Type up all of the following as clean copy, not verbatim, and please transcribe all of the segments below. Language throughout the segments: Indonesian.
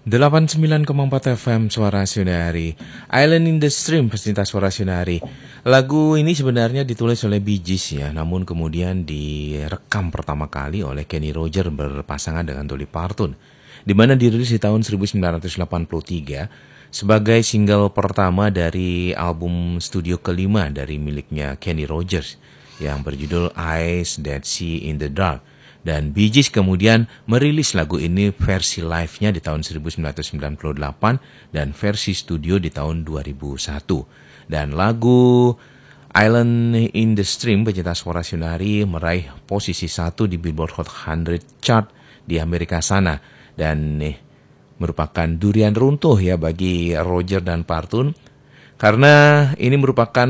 89,4 FM Suara Sinar. Island in the Stream, pecinta Suara Sinar. Lagu ini sebenarnya ditulis oleh Bee Gees ya, namun kemudian direkam pertama kali oleh Kenny Rogers berpasangan dengan Dolly Parton, di mana dirilis di tahun 1983 sebagai single pertama dari album studio kelima dari miliknya Kenny Rogers yang berjudul Eyes That See in the Dark. Dan Bee Gees kemudian merilis lagu ini versi live-nya di tahun 1998 dan versi studio di tahun 2001. Dan lagu Island in the Stream, pecinta Suara Sinari, meraih posisi 1 di Billboard Hot 100 chart di Amerika sana. Dan merupakan durian runtuh ya bagi Roger dan Parton, karena ini merupakan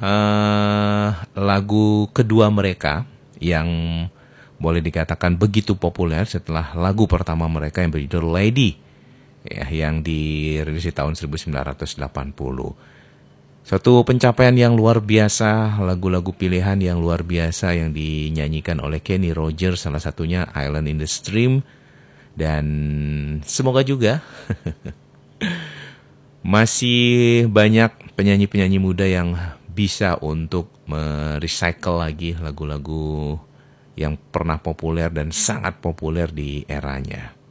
lagu kedua mereka yang boleh dikatakan begitu populer setelah lagu pertama mereka yang berjudul Lady ya, yang dirilis di tahun 1980. Suatu pencapaian yang luar biasa, lagu-lagu pilihan yang luar biasa yang dinyanyikan oleh Kenny Rogers, salah satunya Island in the Stream. Dan semoga juga masih banyak penyanyi-penyanyi muda yang bisa untuk merecycle lagi lagu-lagu yang pernah populer dan sangat populer di eranya.